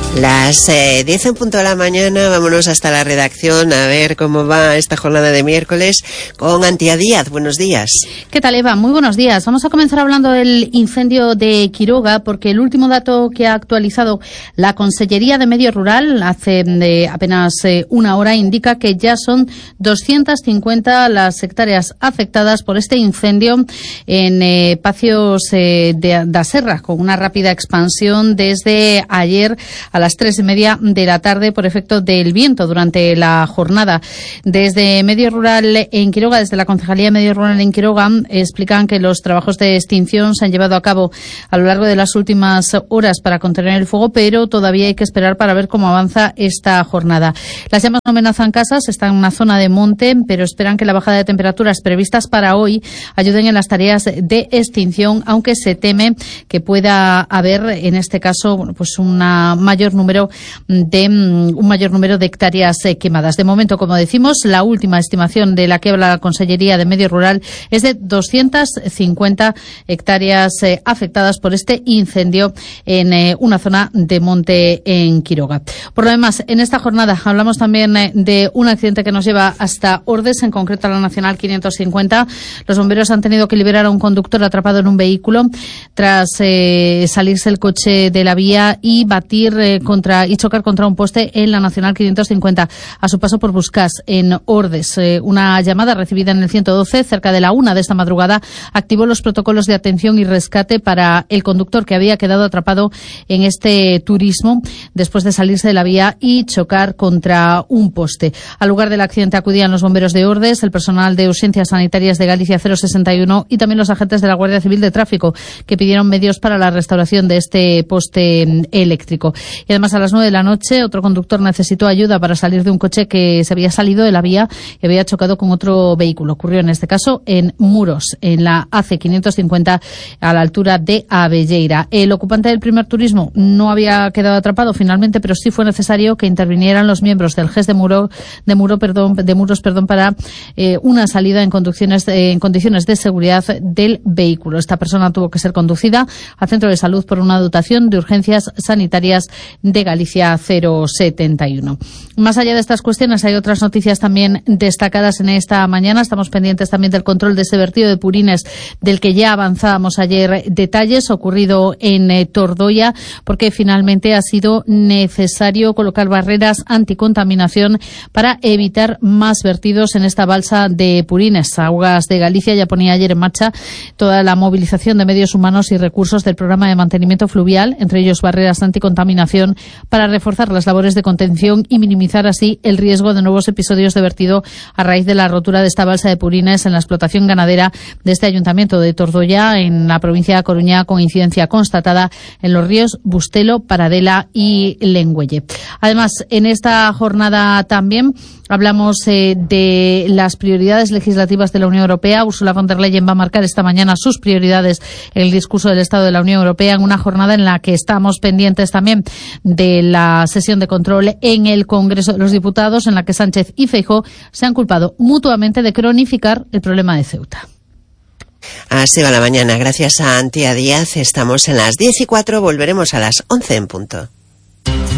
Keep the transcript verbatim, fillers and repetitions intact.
Las eh, diez en punto de la mañana, vámonos hasta la redacción a ver cómo va esta jornada de miércoles con Antía Díaz. Buenos días. ¿Qué tal, Eva? Muy buenos días. Vamos a comenzar hablando del incendio de Quiroga, porque el último dato que ha actualizado la Consellería de Medio Rural hace eh, apenas eh, una hora indica que ya son doscientas cincuenta las hectáreas afectadas por este incendio en eh, Pacios eh, de da Serra, con una rápida expansión desde ayer a las tres y media de la tarde por efecto del viento durante la jornada. Desde Medio Rural en Quiroga, desde la Concejalía de Medio Rural en Quiroga, explican que los trabajos de extinción se han llevado a cabo a lo largo de las últimas horas para contener el fuego, pero todavía hay que esperar para ver cómo avanza esta jornada. Las llamas no amenazan casas, están en una zona de monte, pero esperan que la bajada de temperaturas previstas para hoy ayuden en las tareas de extinción, aunque se teme que pueda haber, en este caso, bueno, pues una mayor número de un mayor número de hectáreas eh, quemadas. De momento, como decimos, la última estimación de la que habla la Consellería de Medio Rural es de doscientas cincuenta hectáreas eh, afectadas por este incendio en eh, una zona de monte en Quiroga. Por lo demás, en esta jornada hablamos también eh, de un accidente que nos lleva hasta Ordes, en concreto a la Nacional quinientos cincuenta. Los bomberos han tenido que liberar a un conductor atrapado en un vehículo tras eh, salirse el coche de la vía y batir eh, contra y chocar contra un poste en la Nacional quinientos cincuenta a su paso por Buscás, en Ordes. Eh, una llamada recibida en el ciento doce cerca de la una de esta madrugada activó los protocolos de atención y rescate para el conductor que había quedado atrapado en este turismo después de salirse de la vía y chocar contra un poste. Al lugar del accidente acudían los bomberos de Ordes, el personal de urgencias sanitarias de Galicia cero sesenta y uno y también los agentes de la Guardia Civil de Tráfico, que pidieron medios para la restauración de este poste eléctrico. Y además, a las nueve de la noche, otro conductor necesitó ayuda para salir de un coche que se había salido de la vía y había chocado con otro vehículo. Ocurrió en este caso en Muros, en la A C quinientos cincuenta, a la altura de Abelleira. El ocupante del primer turismo no había quedado atrapado finalmente, pero sí fue necesario que intervinieran los miembros del G E S de Muro, de Muro, perdón, de Muros, perdón, para eh, una salida en condiciones, eh, en condiciones de seguridad del vehículo. Esta persona tuvo que ser conducida al centro de salud por una dotación de urgencias sanitarias de Galicia cero setenta y uno. Más allá de estas cuestiones, hay otras noticias también destacadas en esta mañana. Estamos pendientes también del control de ese vertido de purines del que ya avanzábamos ayer detalles, ocurrido en eh, Tordoya, porque finalmente ha sido necesario colocar barreras anticontaminación para evitar más vertidos en esta balsa de purines. Aguas de Galicia ya ponía ayer en marcha toda la movilización de medios humanos y recursos del programa de mantenimiento fluvial, entre ellos barreras anticontaminación, para reforzar las labores de contención y minimizar así el riesgo de nuevos episodios de vertido a raíz de la rotura de esta balsa de purines en la explotación ganadera de este ayuntamiento de Tordoya, en la provincia de Coruña, con incidencia constatada en los ríos Bustelo, Paradela y Lengüelle. Además, en esta jornada también hablamos eh, de las prioridades legislativas de la Unión Europea. Ursula von der Leyen va a marcar esta mañana sus prioridades en el discurso del Estado de la Unión Europea, en una jornada en la que estamos pendientes también de la sesión de control en el Congreso de los Diputados, en la que Sánchez y Feijóo se han culpado mutuamente de cronificar el problema de Ceuta. Así va la mañana. Gracias a Antía Díaz. Estamos en las diez y cuatro. Volveremos a las once en punto.